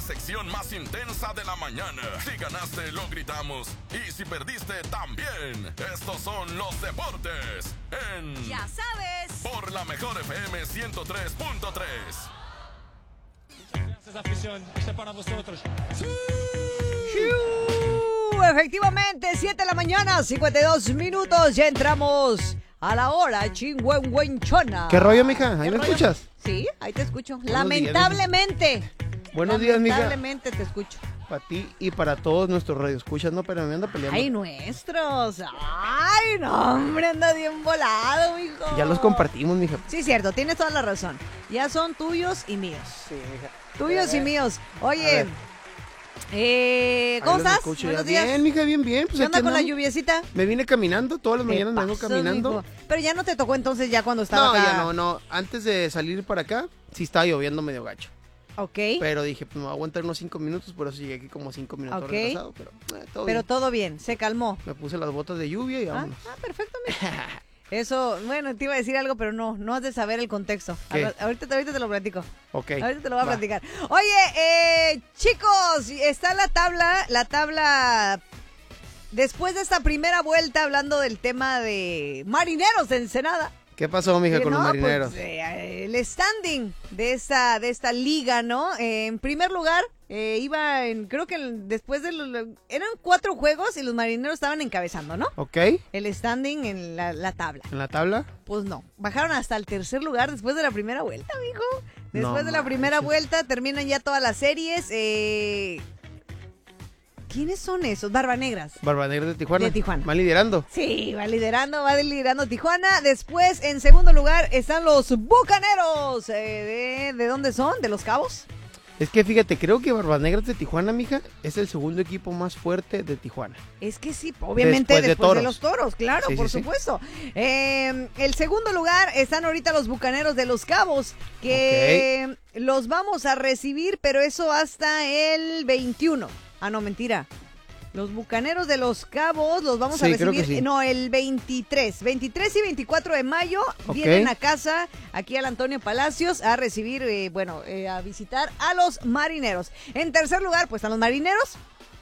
sección más intensa de la mañana. Si ganaste, lo gritamos. Y si perdiste, también. Estos son los deportes en... Ya sabes. Por la mejor FM 103.3. Gracias, afición. Este es para vosotros. Efectivamente, 7 de la mañana, 52 minutos. Ya entramos a la hora chingüengüenchona. ¿Qué rollo, mija? ¿Ahí ¿Qué me rollo? escuchas? Sí, ahí te escucho. Buenos Lamentablemente. Buenos días, mija. Lamentablemente te escucho. Para ti y para todos nuestros radioescuchas, no, pero me anda peleando. Ay, nuestros. Ay, no, hombre, anda bien volado, mijo. Ya los compartimos, mija. Sí, cierto, tienes toda la razón. Ya son tuyos y míos. Sí, mija. Tuyos y míos. Oye, ¿cómo Ahí los estás? escucho Buenos ya. días. Bien, mija, bien, bien. Pues ¿Qué onda aquí con la andamos. lluviecita? Me vine caminando, todas las mañanas me vengo Pasas, caminando. mijo. Pero ya no te tocó entonces ya cuando estaba No, acá. ya no. Antes de salir para acá, sí estaba lloviendo medio gacho. Ok. Pero dije, pues me voy a aguantar unos 5 minutos, por eso llegué aquí como 5 minutos Ok. retrasado. Pero todo Pero bien. todo bien, se calmó. Me puse las botas de lluvia y vámonos. Perfecto, mijo. Eso, bueno, te iba a decir algo, pero no has de saber el contexto. ¿Qué? Ahorita te lo platico. Ok. Ahorita te lo voy a va. platicar. Oye, chicos, está la tabla. Después de esta primera vuelta, hablando del tema de Marineros de Ensenada. ¿Qué pasó, mija, con los No, marineros? pues, el standing de esta liga, ¿no? En primer lugar, creo que después de eran 4 juegos y los Marineros estaban encabezando, ¿no? Ok. El standing en la tabla. ¿En la tabla? Pues no, bajaron hasta el tercer lugar después de la primera vuelta, mijo. Después No de la primera manches. vuelta terminan ya todas las series. ¿Quiénes son esos? Barbanegras. Barbanegras de Tijuana. De Tijuana. Van liderando. Sí, va liderando Tijuana. Después, en segundo lugar, están los Bucaneros. ¿De dónde son? ¿De Los Cabos? Es que fíjate, creo que Barbanegras de Tijuana, mija, es el segundo equipo más fuerte de Tijuana. Es que sí, obviamente Después de después de Toros. los Toros, claro, Sí, por sí, sí. supuesto. El segundo lugar están ahorita los Bucaneros de Los Cabos, que los vamos a recibir, pero eso hasta el 21. Ah, no, mentira. Los Bucaneros de Los Cabos los vamos a Sí, creo recibir, que sí. no, el 23. 23 y 24 de mayo Ok. vienen a casa, aquí al Antonio Palacios, a recibir, a visitar a los Marineros. En tercer lugar, pues están los Marineros.